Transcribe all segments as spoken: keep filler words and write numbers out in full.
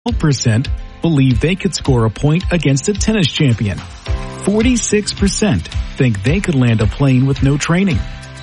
twelve percent believe they could score a point against a tennis champion. forty-six percent think they could land a plane with no training.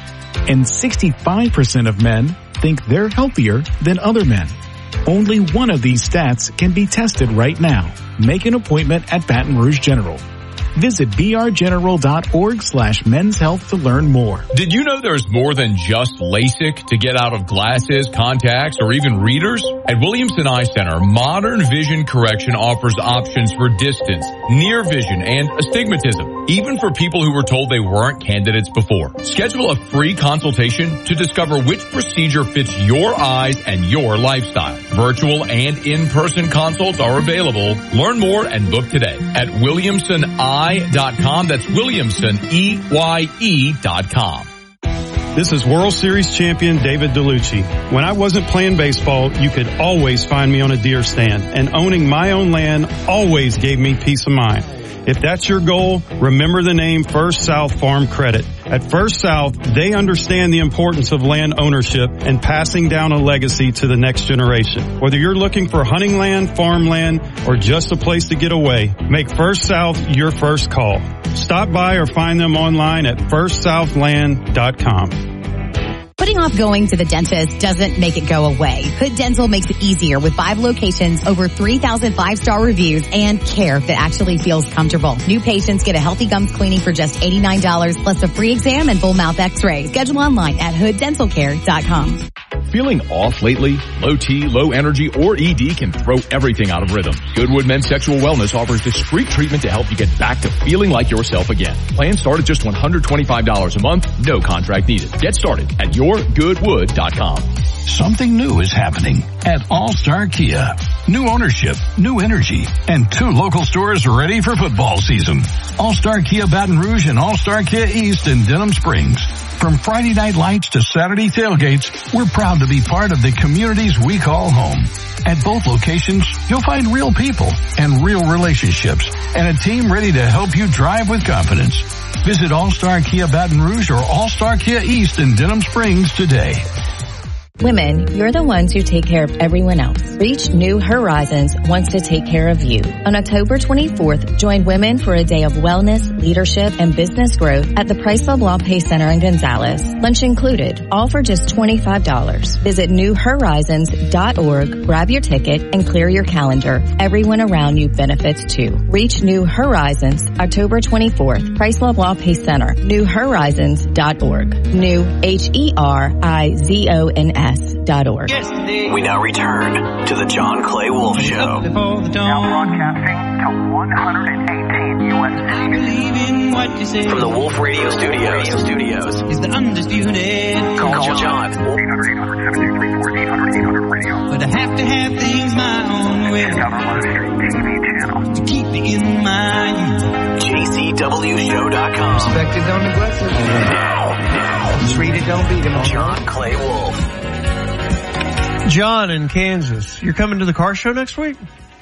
And sixty-five percent of men think they're healthier than other men. Only one of these stats can be tested right now. Make an appointment at Baton Rouge General. Visit brgeneral.org slash men's health to learn more. Did you know there's more than just LASIK to get out of glasses, contacts, or even readers? At Williamson Eye Center, modern vision correction offers options for distance, near vision, and astigmatism, even for people who were told they weren't candidates before. Schedule a free consultation to discover which procedure fits your eyes and your lifestyle. Virtual and in-person consults are available. Learn more and book today at Williamson Eye dot com. That's Williamson, E Y E dot com. This is World Series champion David DeLucci. When I wasn't playing baseball, you could always find me on a deer stand, and owning my own land always gave me peace of mind. If that's your goal, remember the name First South Farm Credit. At First South, they understand the importance of land ownership and passing down a legacy to the next generation. Whether you're looking for hunting land, farmland, or just a place to get away, make First South your first call. Stop by or find them online at first southland dot com. Putting off going to the dentist doesn't make it go away. Hood Dental makes it easier with five locations, over three thousand five-star reviews, and care that actually feels comfortable. New patients get a healthy gums cleaning for just eighty-nine dollars, plus a free exam and full mouth x-ray. Schedule online at hood dental care dot com. Feeling off lately? Low T, low energy, or E D can throw everything out of rhythm. Goodwood Men's Sexual Wellness offers discreet treatment to help you get back to feeling like yourself again. Plans start at just one hundred twenty-five dollars a month, no contract needed. Get started at your goodwood dot com. Something new is happening at All-Star Kia. New ownership, new energy, and two local stores ready for football season. All-Star Kia Baton Rouge and All-Star Kia East in Denham Springs. From Friday night lights to Saturday tailgates, we're proud to be part of the communities we call home. At both locations, you'll find real people and real relationships and a team ready to help you drive with confidence. Visit All-Star Kia Baton Rouge or All-Star Kia East in Denham Springs today. Women, you're the ones who take care of everyone else. Reach New Horizons wants to take care of you. On October twenty-fourth, join women for a day of wellness, leadership, and business growth at the Price LeBlanc Pay Center in Gonzales. Lunch included, all for just twenty-five dollars. Visit new horizons dot org, grab your ticket, and clear your calendar. Everyone around you benefits too. Reach New Horizons, October twenty-fourth, Price LeBlanc Pay Center, new horizons dot org. New, H E R I Z O N S. Dot org. We now return to the John Clay Wolf Show. Now broadcasting to one hundred eighteen U S C. From the Wolf Radio Studios. Studios. Is the undisputed. Call, Call John. eight hundred, eight hundred, seven two three four, eight hundred, eight hundred radio. But I have to have things my own way. T V channel. To keep me in my youth. J C W show dot com. Respect it, don't neglect it. Now, now. Treat it, don't beat it. John Clay Wolf. John in Kansas, you're coming to the car show next week?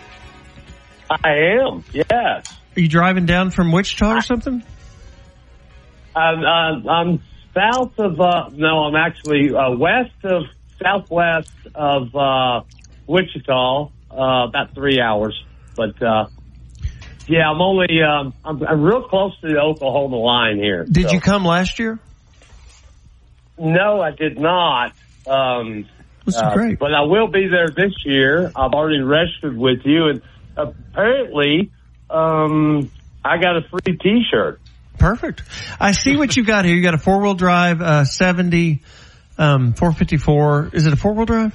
I am, yes. Are you driving down from Wichita or something? I'm, uh, I'm south of, uh, no, I'm actually uh, west of, southwest of uh, Wichita, uh, about three hours. But, uh, yeah, I'm only, um, I'm, I'm real close to the Oklahoma line here. Did so. you come last year? No, I did not. Um, That's uh, great. But I will be there this year. I've already registered with you, and apparently um, I got a free T-shirt. Perfect. I see what you got here. You got a four-wheel drive uh, seventy, um, four fifty-four. Is it a four-wheel drive?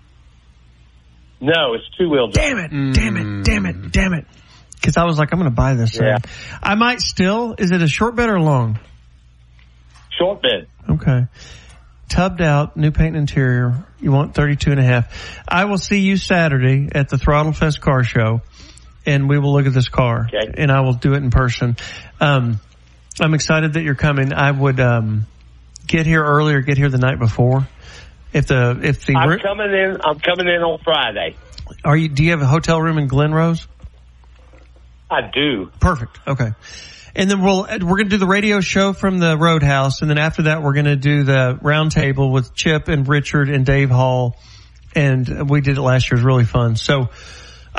No, it's two-wheel drive. Damn it, mm. damn it, damn it, damn it. Because I was like, I'm going to buy this thing. Yeah. I might still. Is it a short bed or long? Short bed. Okay. Tubbed out, new paint and interior. You want thirty-two and a half. I will see you Saturday at the Throttle Fest car show, and we will look at this car. Okay. And I will do it in person. Um, I'm excited that you're coming. I would um, get here earlier, get here the night before. If the if the I'm coming in. I'm coming in on Friday. Are you? Do you have a hotel room in Glen Rose? I do. Perfect. Okay. And then we'll, we're going to do the radio show from the Roadhouse. And then after that, we're going to do the round table with Chip and Richard and Dave Hall. And we did it last year. It was really fun. So